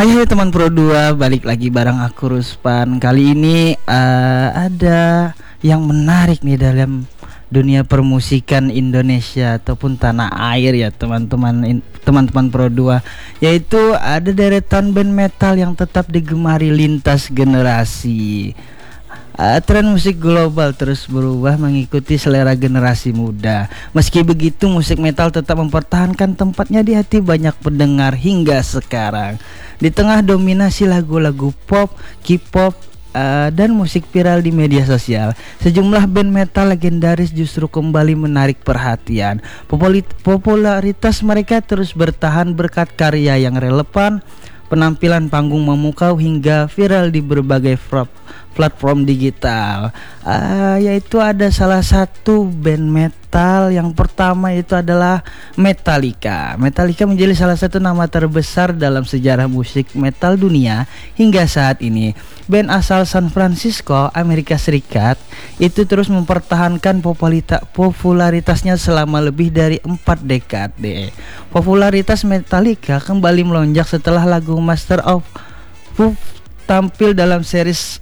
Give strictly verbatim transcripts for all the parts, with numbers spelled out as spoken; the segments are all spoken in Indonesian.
Hai hai teman Pro dua, balik lagi bareng aku Ruspan. Kali ini uh, ada yang menarik nih dalam dunia permusikan Indonesia ataupun tanah air ya teman-teman in- teman-teman Pro dua, yaitu ada deretan band metal yang tetap digemari lintas generasi. Uh, tren musik global terus berubah mengikuti selera generasi muda. Meski begitu, musik metal tetap mempertahankan tempatnya di hati banyak pendengar hingga sekarang. Di tengah dominasi lagu-lagu pop, K-pop, uh, dan musik viral di media sosial, sejumlah band metal legendaris justru kembali menarik perhatian. Populi- popularitas mereka terus bertahan berkat karya yang relevan, penampilan panggung memukau hingga viral di berbagai front platform digital. Uh, yaitu ada salah satu band metal yang pertama, itu adalah Metallica. Metallica menjadi salah satu nama terbesar dalam sejarah musik metal dunia hingga saat ini. Band asal San Francisco, Amerika Serikat, itu terus mempertahankan populita- popularitasnya selama lebih dari empat dekade. Popularitas Metallica kembali melonjak setelah lagu Master of Puppets tampil dalam series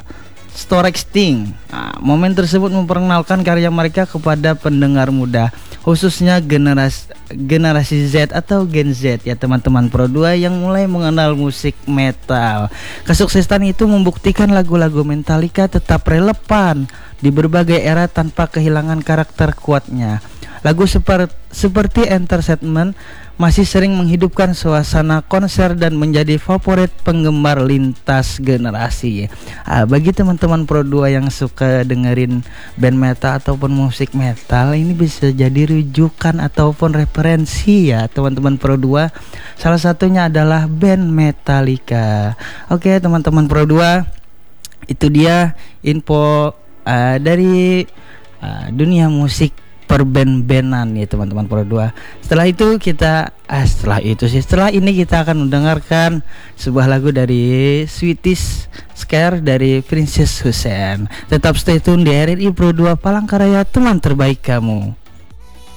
Storage Sting. Nah, momen tersebut memperkenalkan karya mereka kepada pendengar muda, khususnya generasi generasi Z atau Gen Z ya teman-teman Pro dua yang mulai mengenal musik metal. Kesuksesan itu membuktikan lagu-lagu Metallica tetap relevan di berbagai era tanpa kehilangan karakter kuatnya. Lagu seper, seperti Entertainment masih sering menghidupkan suasana konser dan menjadi favorit penggemar lintas generasi. Ah, bagi teman-teman Pro dua yang suka dengerin band metal ataupun musik metal, ini bisa jadi rujukan ataupun referensi ya teman-teman Pro dua. Salah satunya adalah band Metallica. Oke teman-teman Pro dua, itu dia info uh, dari uh, dunia musik perben-benan ya teman-teman Pro dua. Setelah itu kita ah, setelah itu sih setelah ini kita akan mendengarkan sebuah lagu dari Swedish Scare dari Princess Hussein. Tetap stay tune di R R I Pro dua Palangkaraya, teman terbaik kamu.